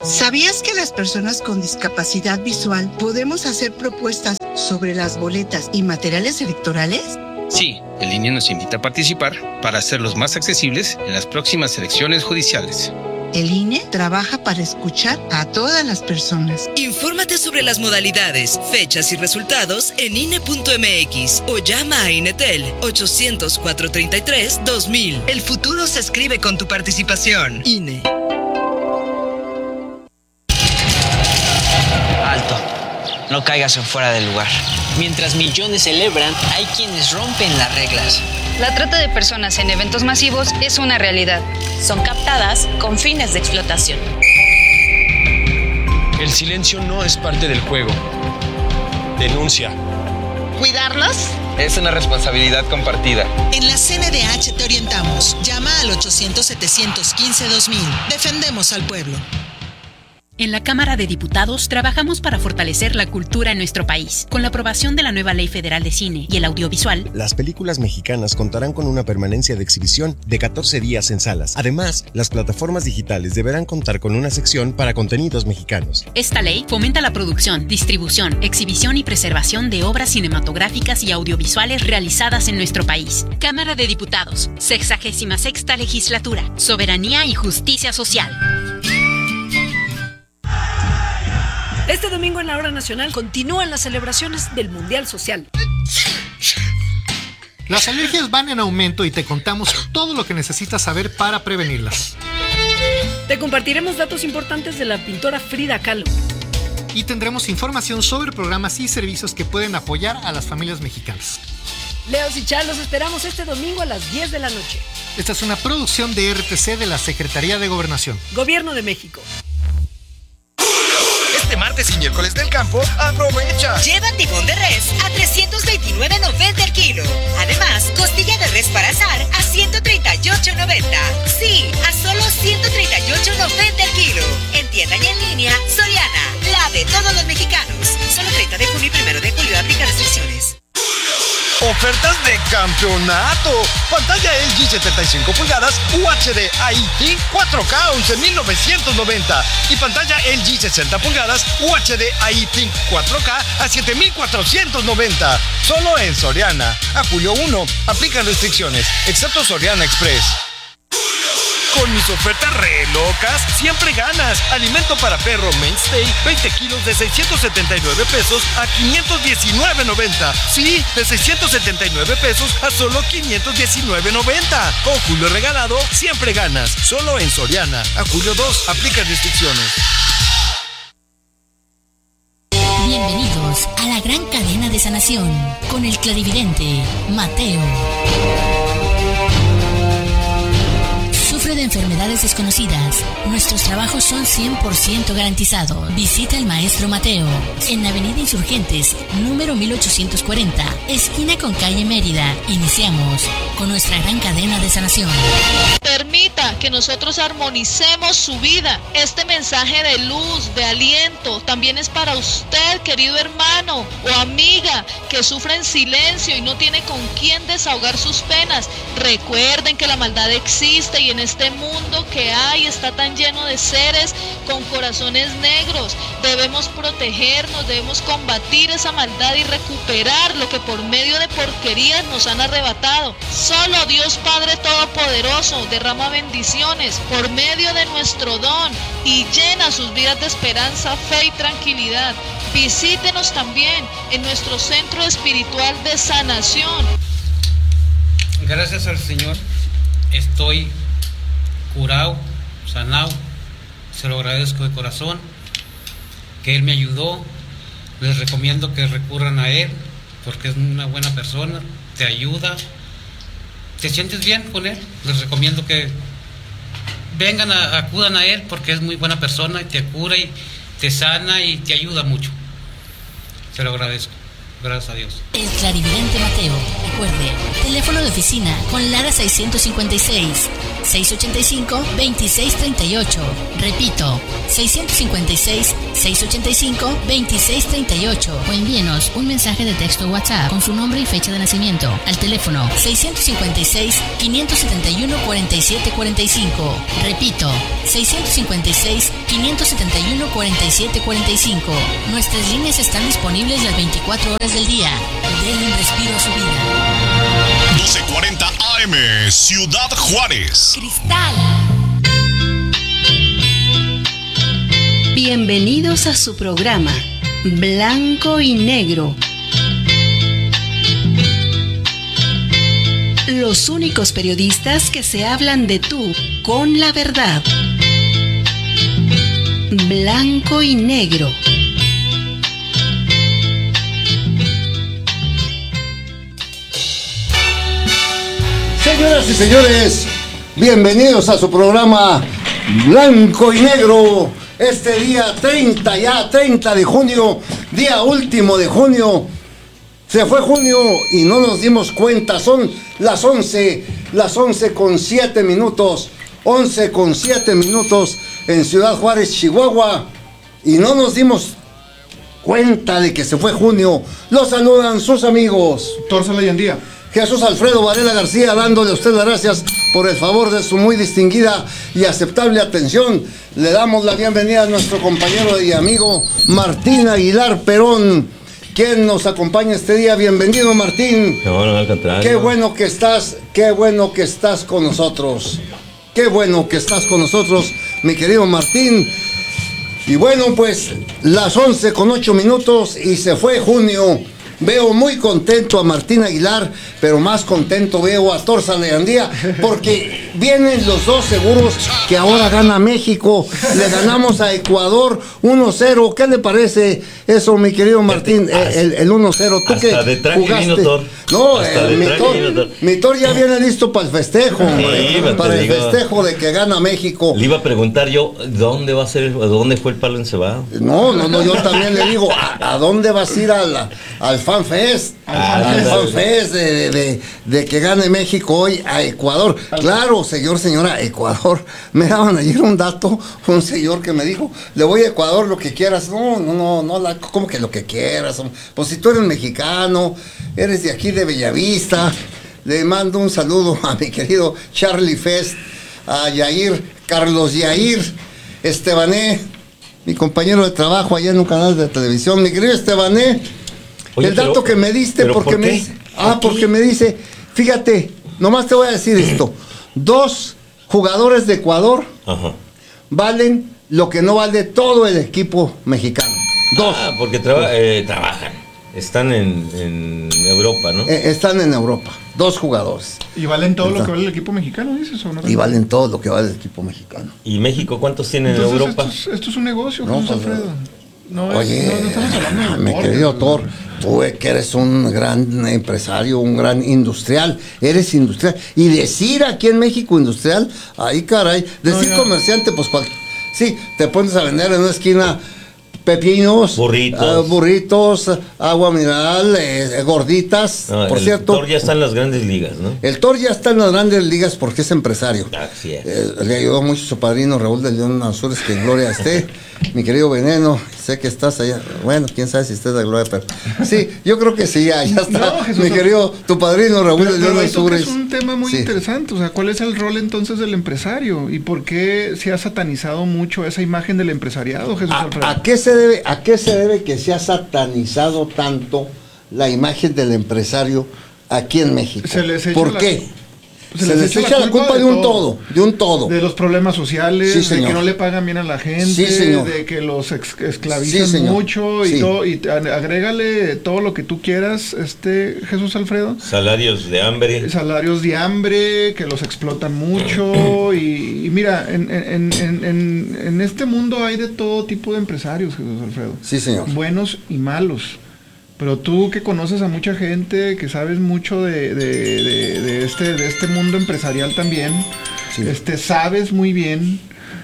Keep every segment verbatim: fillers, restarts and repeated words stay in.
¿Sabías que las personas con discapacidad visual podemos hacer propuestas sobre las boletas y materiales electorales? Sí, el I N E nos invita a participar para hacerlos más accesibles en las próximas elecciones judiciales. El I N E trabaja para escuchar a todas las personas. Infórmate sobre las modalidades, fechas y resultados en I N E punto M X o llama a INETEL ochocientos, cuatrocientos treinta y tres, dos mil. El futuro se escribe con tu participación. I N E. Alto. No caigas en fuera del lugar. Mientras millones celebran, hay quienes rompen las reglas. La trata de personas en eventos masivos es una realidad. Son captadas con fines de explotación. El silencio no es parte del juego. Denuncia. ¿Cuidarnos? Es una responsabilidad compartida. En la C N D H te orientamos. Llama al ochocientos, setecientos quince, dos mil. Defendemos al pueblo. En la Cámara de Diputados trabajamos para fortalecer la cultura en nuestro país. Con la aprobación de la nueva Ley Federal de Cine y el Audiovisual, las películas mexicanas contarán con una permanencia de exhibición de catorce días en salas. Además, las plataformas digitales deberán contar con una sección para contenidos mexicanos. Esta ley fomenta la producción, distribución, exhibición y preservación de obras cinematográficas y audiovisuales realizadas en nuestro país. Cámara de Diputados, sexagésima sexta Legislatura, Soberanía y Justicia Social. Este domingo en la Hora Nacional continúan las celebraciones del Mundial Social. Las alergias van en aumento y te contamos todo lo que necesitas saber para prevenirlas. Te compartiremos datos importantes de la pintora Frida Kahlo. Y tendremos información sobre programas y servicios que pueden apoyar a las familias mexicanas. Leos y Char, los esperamos este domingo a las diez de la noche. Esta es una producción de R T C de la Secretaría de Gobernación. Gobierno de México. Este martes y miércoles del campo, aprovecha. Lleva tibón de res a trescientos veintinueve noventa el kilo. Además, costilla de res para asar a ciento treinta y ocho noventa. Sí, a solo ciento treinta y ocho noventa el kilo. En tienda y en línea, Soriana, la de todos los mexicanos. Solo treinta de junio y primero de julio aplica restricciones. Ofertas de campeonato. Pantalla L G setenta y cinco pulgadas U H D I T cuatro K once mil novecientos noventa y pantalla L G sesenta pulgadas U H D I T cuatro K a siete mil cuatrocientos noventa. Solo en Soriana. A julio primero. Aplican restricciones, excepto Soriana Express. Con mis ofertas re locas, siempre ganas. Alimento para perro Mainstay, veinte kilos de seiscientos setenta y nueve pesos a quinientos diecinueve noventa. Sí, de seiscientos setenta y nueve pesos a solo quinientos diecinueve noventa. Con Julio regalado, siempre ganas. Solo en Soriana. A julio dos, aplica restricciones. Bienvenidos a la gran cadena de sanación con el clarividente Mateo. Sufre de enfermedades desconocidas. Nuestros trabajos son cien por ciento garantizados. Visita al maestro Mateo en Avenida Insurgentes, número mil ochocientos cuarenta, esquina con calle Mérida. Iniciamos con nuestra gran cadena de sanación. Permita que nosotros armonicemos su vida. Este mensaje de luz, de aliento, también es para usted, querido hermano o amiga, que sufre en silencio y no tiene con quién desahogar sus penas. Recuerden que la maldad existe y en este mundo que hay está tan lleno de seres con corazones negros. Debemos protegernos, debemos combatir esa maldad y recuperar lo que por medio de porquerías nos han arrebatado. Solo Dios Padre Todopoderoso derrama bendiciones por medio de nuestro don y llena sus vidas de esperanza, fe y tranquilidad. Visítenos también en nuestro centro espiritual de sanación. Gracias al Señor estoy curado, sanado, se lo agradezco de corazón, que Él me ayudó. Les recomiendo que recurran a Él, porque es una buena persona, te ayuda, te sientes bien con Él. Les recomiendo que vengan, a, acudan a Él, porque es muy buena persona y te cura y te sana y te ayuda mucho. Se lo agradezco. Gracias a Dios. El clarividente Mateo. Recuerde, teléfono de oficina con Lara seiscientos cincuenta y seis. seis ocho cinco, dos seis tres ocho. Repito, seis cinco seis, seis ocho cinco, dos seis tres ocho. O envíenos un mensaje de texto WhatsApp con su nombre y fecha de nacimiento al teléfono seis cinco seis, cinco siete uno, cuatro siete cuatro cinco. Repito, seis cinco seis, cinco siete uno, cuatro siete cuatro cinco. Nuestras líneas están disponibles las veinticuatro horas del día. Denle un respiro a su vida. doce cuarenta A M, Ciudad Juárez. Cristal. Bienvenidos a su programa Blanco y Negro. Los únicos periodistas que se hablan de tú con la verdad. Blanco y Negro. Señoras y señores, bienvenidos a su programa Blanco y Negro. Este día treinta ya, treinta de junio, día último de junio. Se fue junio y no nos dimos cuenta. Son las once, las once con siete minutos. once con siete minutos en Ciudad Juárez, Chihuahua. Y no nos dimos cuenta de que se fue junio. Los saludan sus amigos Torza Leyendía, Jesús Alfredo Varela García, dándole a usted las gracias por el favor de su muy distinguida y aceptable atención. Le damos la bienvenida a nuestro compañero y amigo Martín Aguilar Perón, quien nos acompaña este día. Bienvenido, Martín. No, no, al contrario. Qué bueno que estás, qué bueno que estás con nosotros. Qué bueno que estás con nosotros, mi querido Martín. Y bueno, pues las once con ocho minutos y se fue junio. Veo muy contento a Martín Aguilar, pero más contento veo a Torza Leandía, porque vienen los dos seguros que ahora gana México. Le ganamos a Ecuador uno cero. ¿Qué le parece eso, mi querido Martín? El, el uno cero. ¿Tú qué jugaste? No, el, mi, tor, mi Tor ya viene listo para el festejo, hombre, sí, para el digo, festejo de que gana México. Le iba a preguntar yo, ¿dónde va a ser, dónde fue el palo encebado? No, no, no, yo también le digo, ¿a, a dónde vas a ir a la, al Fan Fest? Ah, al Fan Fest de, de, de, de que gane México hoy a Ecuador. Claro, señor, señora, Ecuador. Me daban ayer un dato, un señor que me dijo, le voy a Ecuador lo que quieras. No, no, no, no, la, ¿cómo que lo que quieras? Pues si tú eres mexicano, eres de aquí de Bellavista. Le mando un saludo a mi querido Charlie Fest, a Yair, Carlos Yair Estebané, mi compañero de trabajo allá en un canal de televisión. Mi querido Estebané, Oye, el dato pero, que me diste, porque ¿por me dice, ah, porque me dice, fíjate, nomás te voy a decir esto, dos jugadores de Ecuador Ajá. valen lo que no vale todo el equipo mexicano. Dos. Ah, porque traba, eh, trabajan. Están en, en Europa, ¿no? Eh, están en Europa, dos jugadores. ¿Y valen todo Están. lo que vale el equipo mexicano, dices? ¿O no? Y valen todo lo que vale el equipo mexicano. ¿Y México cuántos tiene en Entonces, Europa? Esto es, esto es un negocio, no, Jesús Alfredo. No, Oye, no, no estamos hablando de mi Thor, querido Thor, tú que eres un gran empresario, un gran industrial, eres industrial. Y decir aquí en México industrial, ahí caray, decir no, comerciante, pues cual, sí, te pones a vender en una esquina pepinos, burritos, uh, burritos agua mineral, eh, gorditas. No, por el cierto, Thor ya está en las grandes ligas, ¿no? El Thor ya está en las grandes ligas porque es empresario. Así es. Eh, le ayudó mucho su padrino Raúl de León Ansúrez, que en gloria esté. Mi querido Veneno, sé que estás allá. Bueno, quién sabe si estés de gloria, pero sí, yo creo que sí, ya, ya está. No, Jesús, mi querido, tu padrino Raúl pero, de León Ansúrez. Es un tema muy sí. interesante, o sea, ¿cuál es el rol entonces del empresario? ¿Y por qué se ha satanizado mucho esa imagen del empresariado, Jesús Alfredo? ¿A, a qué se debe, a qué se debe que se ha satanizado tanto la imagen del empresario aquí en México? Se les echa ¿Por la... qué? Se, se les echa la culpa de, de un todo. todo, de un todo. De los problemas sociales, sí, de que no le pagan bien a la gente, sí, de que los ex esclavizan sí, mucho y sí. todo, y agrégale todo lo que tú quieras, este Jesús Alfredo. Salarios de hambre. Salarios de hambre, que los explotan mucho, y, y mira, en, en, en, en, en este mundo hay de todo tipo de empresarios, Jesús Alfredo. Sí, señor. Buenos y malos. Pero tú que conoces a mucha gente, que sabes mucho de, de, de, de, este, de este mundo empresarial también, sí. este, sabes muy bien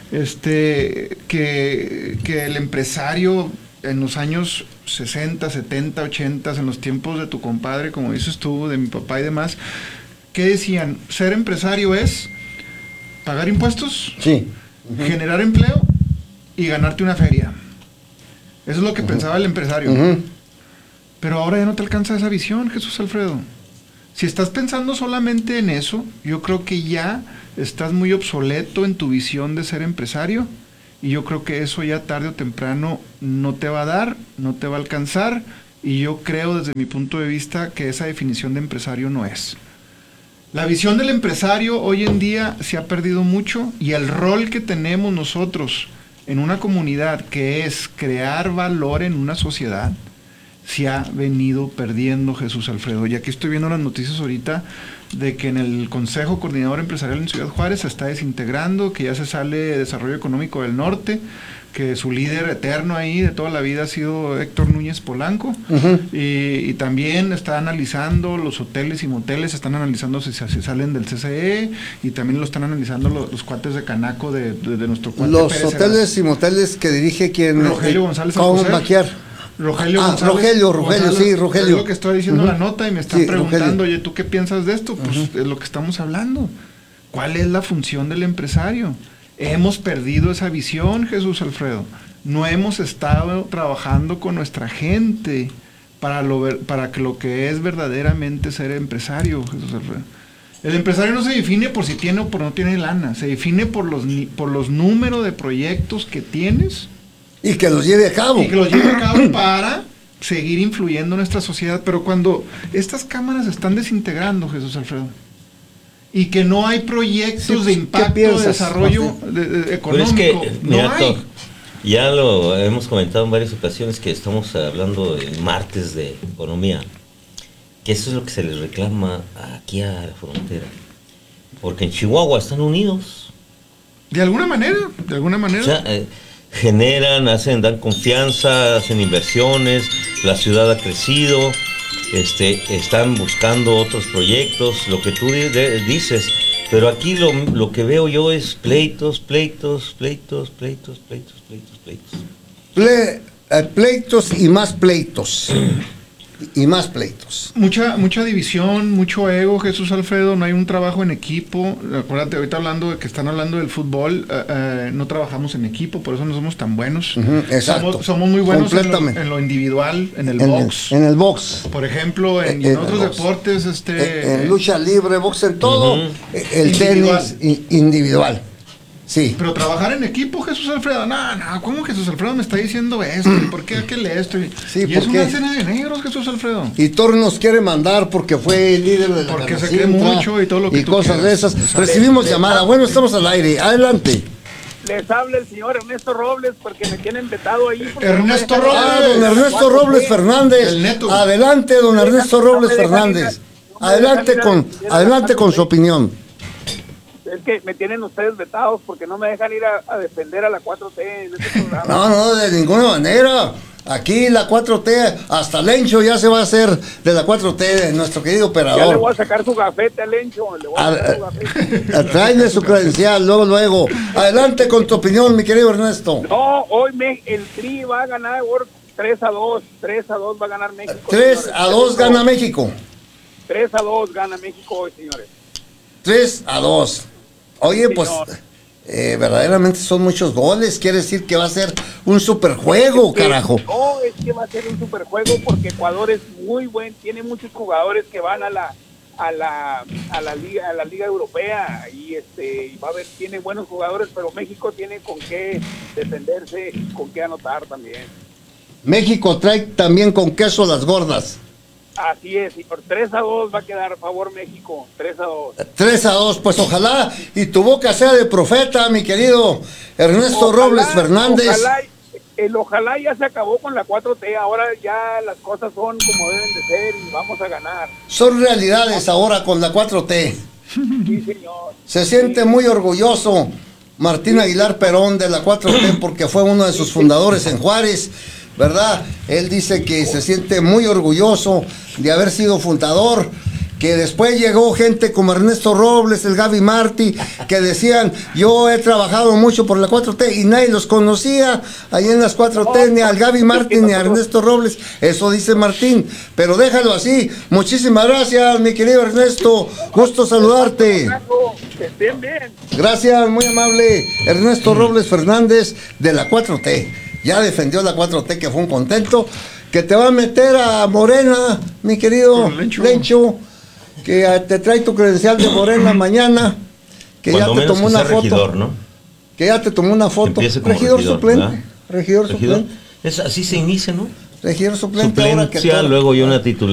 este, que, que el empresario en los años sesenta, setenta, ochenta, en los tiempos de tu compadre, como dices tú, de mi papá y demás, ¿qué decían? Ser empresario es pagar impuestos, sí, uh-huh. generar empleo y ganarte una feria. Eso es lo que uh-huh. pensaba el empresario. Uh-huh. Pero ahora ya no te alcanza esa visión, Jesús Alfredo. Si estás pensando solamente en eso, yo creo que ya estás muy obsoleto en tu visión de ser empresario, y yo creo que eso ya tarde o temprano no te va a dar, no te va a alcanzar, y yo creo desde mi punto de vista que esa definición de empresario no es. La visión del empresario hoy en día se ha perdido mucho, y el rol que tenemos nosotros en una comunidad, que es crear valor en una sociedad, se ha venido perdiendo, Jesús Alfredo. Y aquí estoy viendo las noticias ahorita de que en el Consejo Coordinador Empresarial en Ciudad Juárez se está desintegrando, que ya se sale Desarrollo Económico del Norte, que su líder eterno ahí de toda la vida ha sido Héctor Núñez Polanco, uh-huh. y, y también está analizando los hoteles y moteles, están analizando si se si salen del C C E, y también lo están analizando los, los cuates de Canaco de, de, de nuestro cuate Los Pérez hoteles Heras. Y moteles que dirige quien... Rogelio González Alcocer. Rogelio ah, González. Rogelio, Rogelio, González, sí, Rogelio. Es lo que estoy diciendo en uh-huh. la nota, y me están sí, preguntando, Rogelio. Oye, ¿tú qué piensas de esto? Pues uh-huh. es lo que estamos hablando. ¿Cuál es la función del empresario? Hemos perdido esa visión, Jesús Alfredo. No hemos estado trabajando con nuestra gente para lo, ver, para que lo que es verdaderamente ser empresario, Jesús Alfredo. El empresario no se define por si tiene o por no tiene lana, se define por los, por los números de proyectos que tienes. Y que los lleve a cabo. Y que los lleve a cabo para seguir influyendo en nuestra sociedad. Pero cuando estas cámaras se están desintegrando, Jesús Alfredo, y que no hay proyectos sí, pues, de impacto, de desarrollo de, de, económico, Pero es que, no mira, hay. Ya lo hemos comentado en varias ocasiones, que estamos hablando el martes de economía, que eso es lo que se les reclama aquí a la frontera. Porque en Chihuahua están unidos. De alguna manera, de alguna manera. O sea, eh, generan, hacen, dan confianza, hacen inversiones, la ciudad ha crecido, este, están buscando otros proyectos, lo que tú de, dices, pero aquí lo, lo que veo yo es pleitos, pleitos, pleitos, pleitos, pleitos, pleitos, pleitos. Ple, eh, pleitos y más pleitos. Y más pleitos. Mucha mucha división, mucho ego, Jesús Alfredo, no hay un trabajo en equipo. Acuérdate, ahorita hablando de que están hablando del fútbol, eh, eh, no trabajamos en equipo, por eso no somos tan buenos. Uh-huh, exacto. Somos, somos muy buenos en lo, en lo individual, en el en box. El, en el box. Por ejemplo, en, en, en otros deportes, este... En, en lucha libre, box, en todo, uh-huh. el individual. Tenis individual. Sí. Pero trabajar en equipo, Jesús Alfredo, no, no, ¿cómo Jesús Alfredo me está diciendo esto? ¿Por qué aquel esto? Sí, y es una escena de negros, Jesús Alfredo. Y Thor nos quiere mandar porque fue el líder de la Porque se cree mucho y todo lo que y tú cosas quieras. de esas. Exacto. Recibimos les, llamada. Les, bueno, estamos al aire. Adelante. Les habla el señor Ernesto Robles porque me tienen vetado ahí. Ernesto Robles. Ah, don Ernesto Robles Fernández. El neto. Adelante, don Ernesto Robles Fernández. Adelante con, adelante con su opinión. Es que me tienen ustedes vetados porque no me dejan ir a, a defender a la cuatro T en este programa. No, no, de ninguna manera. Aquí la cuatro T, hasta Lencho ya se va a hacer de la cuatro T, nuestro querido operador. Ya le voy a sacar su gafete a Lencho. Le voy a sacar su gafete. Tráele su credencial, luego, luego. Adelante con tu opinión, mi querido Ernesto. No, hoy me, el Tri va a ganar tres a dos. tres a dos va a ganar México. tres a dos gana México. tres a dos gana México hoy, señores. tres a dos. Oye, pues eh, verdaderamente son muchos goles. Quiere decir que va a ser un superjuego, es carajo. Que, no, es que va a ser un superjuego porque Ecuador es muy buen, tiene muchos jugadores que van a la a la a la liga a la liga europea y este y va a haber tiene buenos jugadores, pero México tiene con qué defenderse y con qué anotar también. México trae también con queso las gordas. Así es, y por tres a dos va a quedar a favor México, tres a dos. tres a dos, pues ojalá y tu boca sea de profeta, mi querido Ernesto ojalá, Robles Fernández. Ojalá, el ojalá ya se acabó con la cuatro T, ahora ya las cosas son como deben de ser y vamos a ganar. Son realidades ahora con la cuatro T. Sí, señor. Se siente sí. muy orgulloso Martín Aguilar Perón de la cuatro T porque fue uno de sus fundadores en Juárez, ¿verdad? Él dice que se siente muy orgulloso de haber sido fundador que después llegó gente como Ernesto Robles, el Gaby Martí, que decían, yo he trabajado mucho por la cuatro T y nadie los conocía ahí en las cuatro T, ni al Gaby Martí ni a Ernesto Robles, eso dice Martín, pero déjalo así. Muchísimas gracias, mi querido Ernesto, gusto saludarte. Que estén bien. Gracias, muy amable. Ernesto Robles Fernández de la cuatro T, ya defendió la cuatro T, que fue un contento, que te va a meter a Morena, mi querido Lencho. Lencho, que te trae tu credencial de Morena mañana, que Cuando ya te tomó una foto, regidor, ¿no? Que ya te tomó una foto, regidor, regidor suplente, regidor, regidor suplente, es así se inicia, ¿no? Regidor suplente, suplencia, ahora que todo, luego y una titularidad.